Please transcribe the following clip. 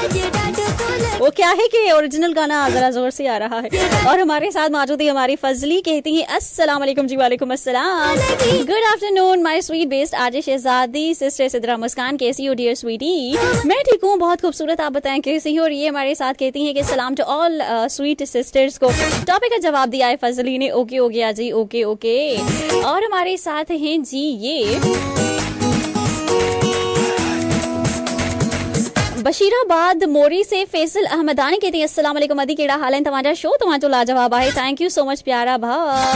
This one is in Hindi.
वो क्या है कि ओरिजिनल गाना जरा जोर से आ रहा है। और हमारे साथ मौजूद है हमारी फजली, कहती हैं अस्सलाम वालेकुम जी। वालेकुम अस्सलाम, good afternoon my sweet best RJ Shahzadi sister Sidra मुस्कान, कैसी हो डियर स्वीटी? मैं ठीक हूँ, बहुत खूबसूरत, आप बताएं कैसी हो? और ये हमारे साथ कहती हैं कि सलाम टू ऑल स्वीट सिस्टर्स को। टॉपिक का जवाब दिया है फजली ने, ओके हो गया जी, ओके ओके। और हमारे साथ हैं जी ये बशीराबाद मोरी से फैसल अहमदानी, कहती है अस्सलाम वालेकुम अदी, केड़ा हाल है तमाजा शो, तमाजो लाजवाब है, थैंक यू सो मच प्यारा भाई।